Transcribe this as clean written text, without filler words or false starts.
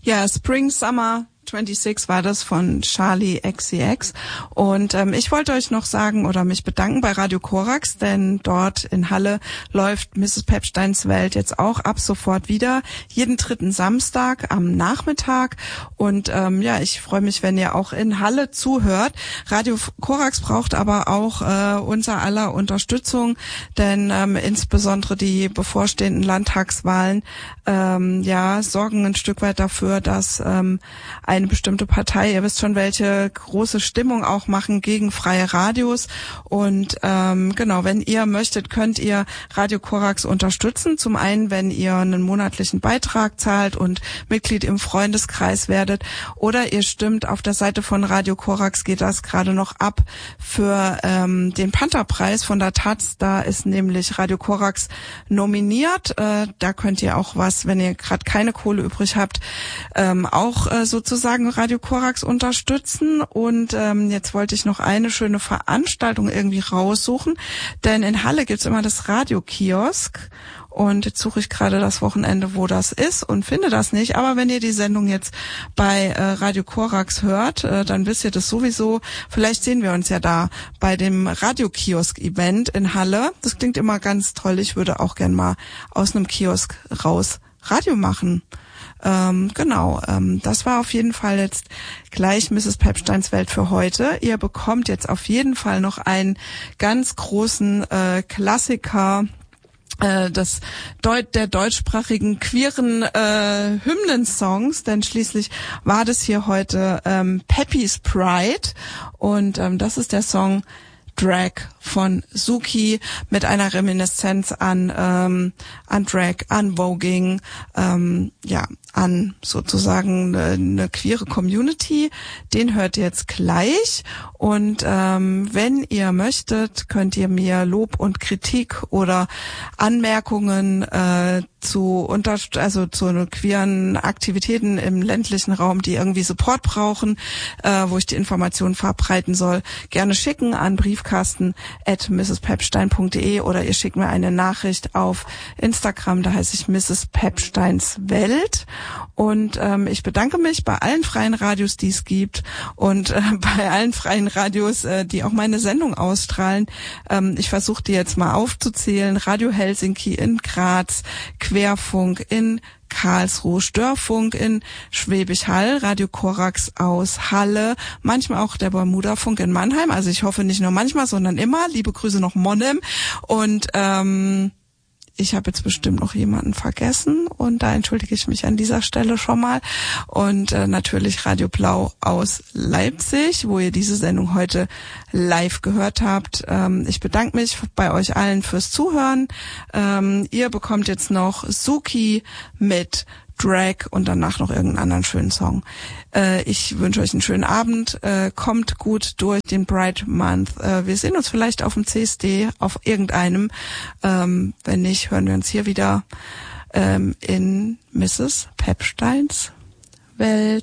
Ja, Spring Summer 26 war das von Charli XCX und ich wollte euch noch sagen oder mich bedanken bei Radio Korax, denn dort in Halle läuft Mrs. Pepsteins Welt jetzt auch ab sofort wieder, jeden dritten Samstag am Nachmittag und ich freue mich, wenn ihr auch in Halle zuhört. Radio Korax braucht aber auch unser aller Unterstützung, denn insbesondere die bevorstehenden Landtagswahlen sorgen ein Stück weit dafür, dass eine bestimmte Partei, ihr wisst schon, welche große Stimmung auch machen gegen freie Radios. Und wenn ihr möchtet, könnt ihr Radio Korax unterstützen. Zum einen, wenn ihr einen monatlichen Beitrag zahlt und Mitglied im Freundeskreis werdet. Oder ihr stimmt, auf der Seite von Radio Korax geht das gerade noch ab für den Pantherpreis von der Taz. Da ist nämlich Radio Korax nominiert. Da könnt ihr auch was, wenn ihr gerade keine Kohle übrig habt, sozusagen Radio Korax unterstützen. Und jetzt wollte ich noch eine schöne Veranstaltung irgendwie raussuchen, denn in Halle gibt's immer das Radiokiosk. Und jetzt suche ich gerade das Wochenende, wo das ist und finde das nicht. Aber wenn ihr die Sendung jetzt bei Radio Korax hört, dann wisst ihr das sowieso. Vielleicht sehen wir uns ja da bei dem Radiokiosk-Event in Halle. Das klingt immer ganz toll. Ich würde auch gern mal aus einem Kiosk raus Radio machen. Das war auf jeden Fall jetzt gleich Mrs. Pepsteins Welt für heute. Ihr bekommt jetzt auf jeden Fall noch einen ganz großen Klassiker der deutschsprachigen queeren Hymnensongs, denn schließlich war das hier heute Peppy's Pride und das ist der Song Drag von Suki mit einer Reminiszenz an Drag, an Voging, an sozusagen eine queere Community. Den hört ihr jetzt gleich. Und wenn ihr möchtet, könnt ihr mir Lob und Kritik oder Anmerkungen zu queeren Aktivitäten im ländlichen Raum, die irgendwie Support brauchen, wo ich die Informationen verbreiten soll, gerne schicken an briefkasten@mrspepstein.de oder ihr schickt mir eine Nachricht auf Instagram, da heiße ich Mrs. Pepsteins Welt. Und ich bedanke mich bei allen freien Radios, die es gibt und bei allen freien Radios, die auch meine Sendung ausstrahlen. Ich versuche die jetzt mal aufzuzählen. Radio Helsinki in Graz, Querfunk in Karlsruhe, Störfunk in Schwäbisch Hall, Radio Korax aus Halle, manchmal auch der Bermuda-Funk in Mannheim. Also ich hoffe nicht nur manchmal, sondern immer. Liebe Grüße nach Monnem. Und ich habe jetzt bestimmt noch jemanden vergessen und da entschuldige ich mich an dieser Stelle schon mal. Und natürlich Radio Blau aus Leipzig, wo ihr diese Sendung heute live gehört habt. Ich bedanke mich bei euch allen fürs Zuhören. Ihr bekommt jetzt noch Suki mit Drag und danach noch irgendeinen anderen schönen Song. Ich wünsche euch einen schönen Abend. Kommt gut durch den Pride Month. Wir sehen uns vielleicht auf dem CSD, auf irgendeinem. Wenn nicht, hören wir uns hier wieder in Mrs. Pepsteins Welt.